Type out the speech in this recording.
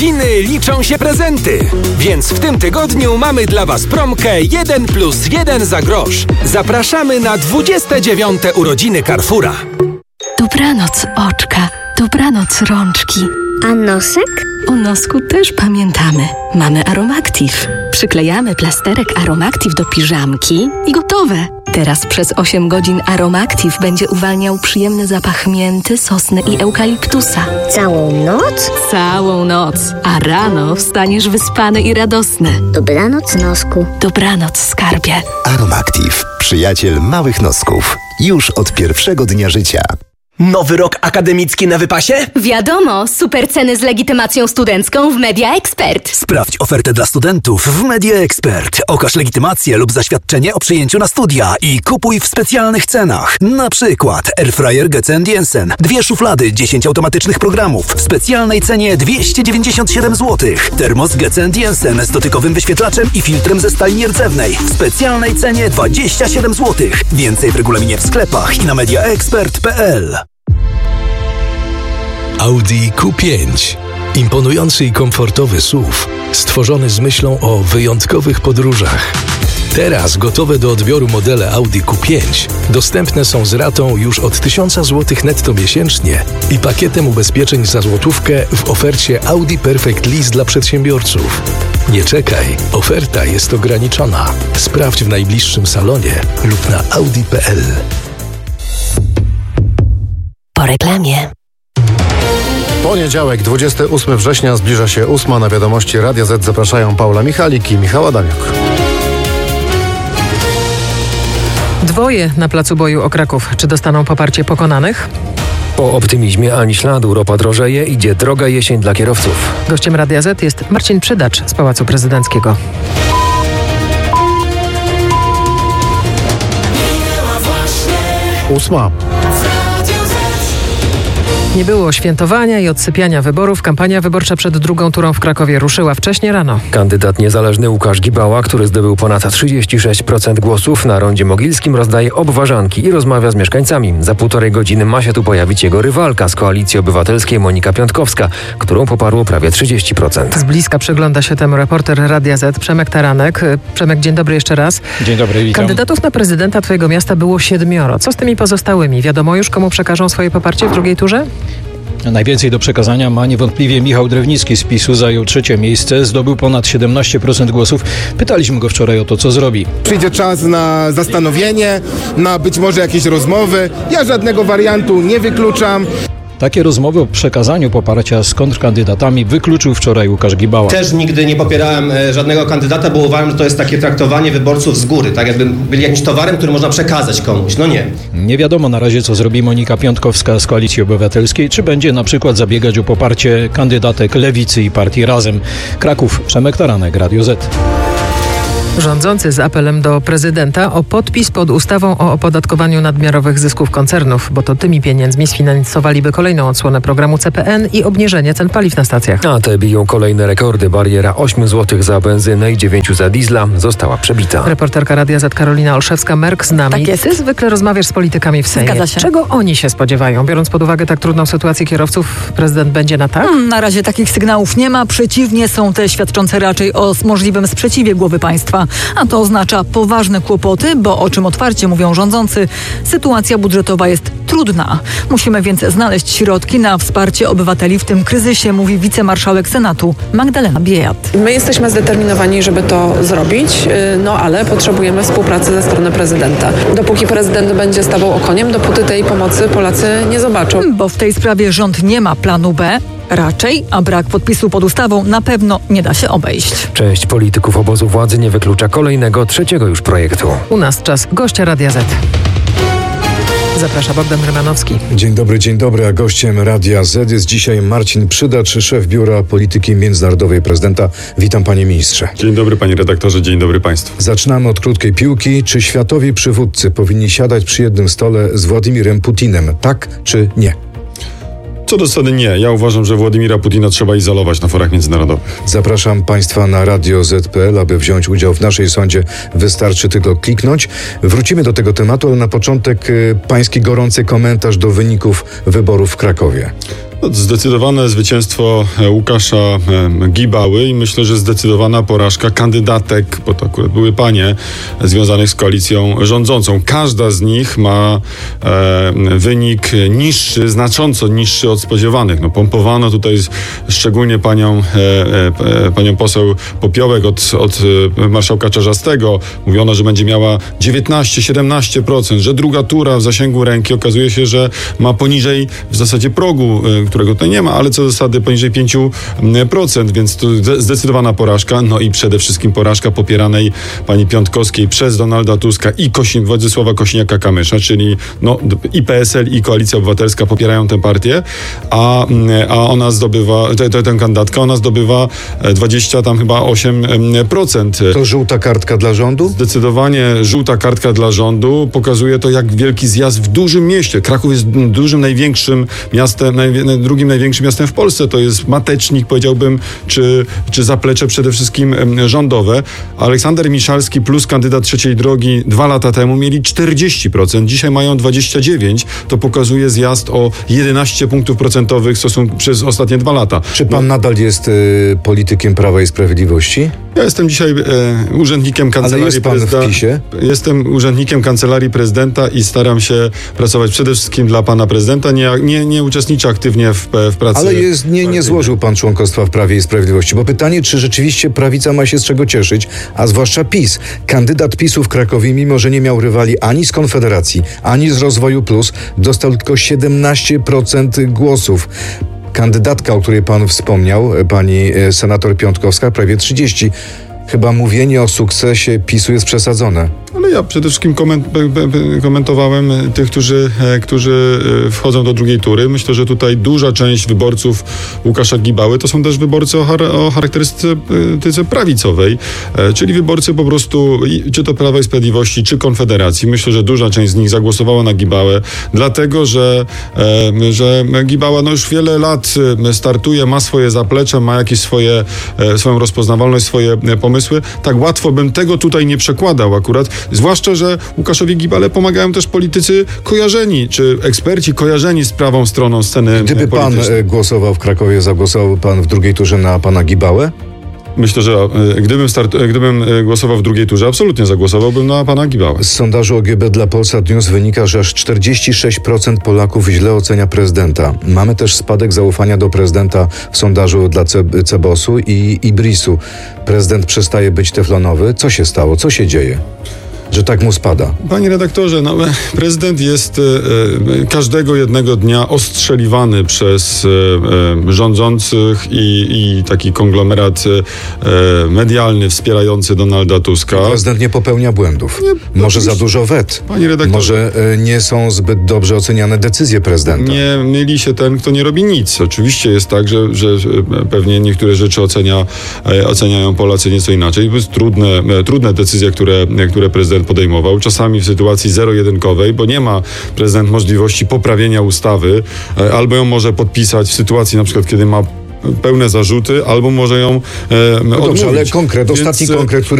urodziny liczą się prezenty. Więc w tym tygodniu mamy dla Was promkę 1+1 za grosz. Zapraszamy na 29. urodziny Carrefoura. Dobranoc oczka, dobranoc rączki. A nosek? O nosku też pamiętamy. Mamy Aromactive. Przyklejamy plasterek Aromactive do piżamki i gotowe. Teraz przez 8 godzin Aromactive będzie uwalniał przyjemny zapach mięty, sosny i eukaliptusa. Całą noc? Całą noc. A rano wstaniesz wyspany i radosny. Dobranoc, nosku. Dobranoc, skarbie. Aromactive. Przyjaciel małych nosków. Już od pierwszego dnia życia. Nowy rok akademicki na wypasie? Wiadomo, super ceny z legitymacją studencką w Media Expert. Sprawdź ofertę dla studentów w Media Expert. Okaż legitymację lub zaświadczenie o przyjęciu na studia i kupuj w specjalnych cenach. Na przykład Airfryer Getzen Jensen, 2 szuflady, 10 automatycznych programów w specjalnej cenie 297 zł. Termos Getzen Jensen z dotykowym wyświetlaczem i filtrem ze stali nierdzewnej w specjalnej cenie 27 zł. Więcej w regulaminie w sklepach i na mediaexpert.pl. Audi Q5. Imponujący i komfortowy SUV, stworzony z myślą o wyjątkowych podróżach. Teraz gotowe do odbioru modele Audi Q5 dostępne są z ratą już od 1000 zł netto miesięcznie i pakietem ubezpieczeń za złotówkę w ofercie Audi Perfect Lease dla przedsiębiorców. Nie czekaj, oferta jest ograniczona. Sprawdź w najbliższym salonie lub na audi.pl. Po reklamie. Poniedziałek, 28 września, zbliża się 8. Na wiadomości Radia Z zapraszają Paula Michalik i Michał Adamiuk. Dwoje na placu boju o Kraków. Czy dostaną poparcie pokonanych? Po optymizmie ani śladu, ropa drożeje, idzie droga jesień dla kierowców. Gościem Radia Z jest Marcin Przydacz z Pałacu Prezydenckiego. Ósma. Nie było świętowania i odsypiania wyborów. Kampania wyborcza przed drugą turą w Krakowie ruszyła wcześnie rano. Kandydat niezależny Łukasz Gibała, który zdobył ponad 36% głosów, na rondzie mogilskim rozdaje obwarzanki i rozmawia z mieszkańcami. Za 1,5 godziny ma się tu pojawić jego rywalka z Koalicji Obywatelskiej Monika Piątkowska, którą poparło prawie 30%. Z bliska przygląda się temu reporter Radia Z Przemek Taranek. Przemek, dzień dobry jeszcze raz. Dzień dobry, witam. Kandydatów na prezydenta twojego miasta było 7. Co z tymi pozostałymi? Wiadomo już, komu przekażą swoje poparcie w drugiej turze? Najwięcej do przekazania ma niewątpliwie Michał Drewnicki z PiS-u, zajął 3. miejsce, zdobył ponad 17% głosów. Pytaliśmy go wczoraj o to, co zrobi. Przyjdzie czas na zastanowienie, na być może jakieś rozmowy. Ja żadnego wariantu nie wykluczam. Takie rozmowy o przekazaniu poparcia z kontrkandydatami wykluczył wczoraj Łukasz Gibała. Też nigdy nie popierałem żadnego kandydata, bo uważam, że to jest takie traktowanie wyborców z góry, tak jakby byli jakimś towarem, który można przekazać komuś. No nie. Nie wiadomo na razie, co zrobi Monika Piątkowska z Koalicji Obywatelskiej, czy będzie na przykład zabiegać o poparcie kandydatek Lewicy i partii Razem. Kraków, Przemek Taranek, Radio Z. Rządzący z apelem do prezydenta o podpis pod ustawą o opodatkowaniu nadmiarowych zysków koncernów, bo to tymi pieniędzmi sfinansowaliby kolejną odsłonę programu CPN i obniżenie cen paliw na stacjach. A te biją kolejne rekordy. Bariera 8 zł za benzynę i 9 za diesla została przebita. Reporterka Radia Z Karolina Olszewska-Merk z nami. Tak jest. Ty zwykle rozmawiasz z politykami w Sejmie. Zgadza się. Czego oni się spodziewają? Biorąc pod uwagę tak trudną sytuację kierowców, prezydent będzie na tak? Na razie takich sygnałów nie ma. Przeciwnie, są te świadczące raczej o możliwym sprzeciwie głowy państwa. A to oznacza poważne kłopoty, bo o czym otwarcie mówią rządzący, sytuacja budżetowa jest trudna. Musimy więc znaleźć środki na wsparcie obywateli w tym kryzysie, mówi wicemarszałek Senatu Magdalena Biejat. My jesteśmy zdeterminowani, żeby to zrobić, ale potrzebujemy współpracy ze strony prezydenta. Dopóki prezydent będzie stawał okoniem, dopóty tej pomocy Polacy nie zobaczą. Bo w tej sprawie rząd nie ma planu B. Raczej, a brak podpisu pod ustawą na pewno nie da się obejść. Część polityków obozu władzy nie wyklucza kolejnego, 3. już projektu. U nas czas gościa Radia Z. Zaprasza Bogdan Rymanowski. Dzień dobry, a gościem Radia Z jest dzisiaj Marcin Przydacz, szef Biura Polityki Międzynarodowej Prezydenta. Witam, panie ministrze. Dzień dobry, panie redaktorze, dzień dobry państwu. Zaczynamy od krótkiej piłki. Czy światowi przywódcy powinni siadać przy jednym stole z Władimirem Putinem? Tak czy nie? Co do zasady nie. Ja uważam, że Władimira Putina trzeba izolować na forach międzynarodowych. Zapraszam państwa na Radio Z.pl, aby wziąć udział w naszej sądzie. Wystarczy tylko kliknąć. Wrócimy do tego tematu, ale na początek pański gorący komentarz do wyników wyborów w Krakowie. Zdecydowane zwycięstwo Łukasza Gibały i myślę, że zdecydowana porażka kandydatek, bo to akurat były panie związanych z koalicją rządzącą. Każda z nich ma wynik niższy, znacząco niższy od spodziewanych. No, pompowano tutaj szczególnie panią poseł Popiołek od marszałka Czarzastego. Mówiono, że będzie miała 19-17%, że druga tura w zasięgu ręki. Okazuje się, że ma poniżej w zasadzie progu, którego tutaj nie ma, ale co do zasady poniżej 5%, więc to zdecydowana porażka. No i przede wszystkim porażka popieranej pani Piontkowskiej przez Donalda Tuska i Władysława Kosiniaka-Kamysza, czyli i PSL, i Koalicja Obywatelska popierają tę partię, a ona zdobywa, tę kandydatkę, ona zdobywa 8%. To żółta kartka dla rządu? Zdecydowanie żółta kartka dla rządu. Pokazuje to, jak wielki zjazd w dużym mieście. Kraków jest dużym, największym miastem, drugim największym miastem w Polsce. To jest matecznik, powiedziałbym, czy zaplecze przede wszystkim rządowe. Aleksander Miszalski plus kandydat Trzeciej Drogi 2 lata temu mieli 40%. Dzisiaj mają 29%. To pokazuje zjazd o 11 punktów procentowych przez ostatnie 2 lata. Czy pan nadal jest politykiem Prawa i Sprawiedliwości? Ja jestem dzisiaj urzędnikiem Kancelarii Prezydenta. W PiS-ie? Jestem urzędnikiem Kancelarii Prezydenta i staram się pracować przede wszystkim dla pana prezydenta. Nie uczestniczę aktywnie w pracy. Ale nie złożył pan członkostwa w Prawie i Sprawiedliwości, bo pytanie, czy rzeczywiście prawica ma się z czego cieszyć, a zwłaszcza PiS. Kandydat PiS-u w Krakowie, mimo że nie miał rywali ani z Konfederacji, ani z Rozwoju Plus, dostał tylko 17% głosów. Kandydatka, o której pan wspomniał, pani senator Piontkowska, prawie 30%. Chyba mówienie o sukcesie PiS-u jest przesadzone. Ale ja przede wszystkim komentowałem tych, którzy wchodzą do drugiej tury. Myślę, że tutaj duża część wyborców Łukasza Gibały to są też wyborcy o charakterystyce prawicowej, czyli wyborcy po prostu czy to Prawa i Sprawiedliwości, czy Konfederacji. Myślę, że duża część z nich zagłosowała na Gibałę, dlatego, że Gibała już wiele lat startuje, ma swoje zaplecze, ma jakieś swoją rozpoznawalność, swoje pomysły. Tak łatwo bym tego tutaj nie przekładał akurat. Zwłaszcza, że Łukaszowi Gibale pomagają też politycy kojarzeni, czy eksperci kojarzeni z prawą stroną sceny Gdyby pan głosował w Krakowie, zagłosował pan w drugiej turze na pana Gibałę? Myślę, że gdybym głosował w drugiej turze, absolutnie zagłosowałbym na pana Gibałę. Z sondażu OGB dla Polsat News wynika, że aż 46% Polaków źle ocenia prezydenta. Mamy też spadek zaufania do prezydenta w sondażu dla Cebosu i Ibrisu. Prezydent przestaje być teflonowy. Co się stało? Co się dzieje, że tak mu spada? Panie redaktorze, prezydent jest każdego jednego dnia ostrzeliwany przez rządzących i taki konglomerat medialny wspierający Donalda Tuska. Prezydent nie popełnia błędów. Może za dużo wet. Panie redaktorze. Może nie są zbyt dobrze oceniane decyzje prezydenta. Nie myli się ten, kto nie robi nic. Oczywiście jest tak, że pewnie niektóre rzeczy oceniają Polacy nieco inaczej. To jest trudne decyzje, które prezydent podejmował, czasami w sytuacji zero-jedynkowej, bo nie ma prezydent możliwości poprawienia ustawy, albo ją może podpisać w sytuacji na przykład, kiedy ma pełne zarzuty, albo może ją odmówić. Dobrze, ale ostatni konkret, który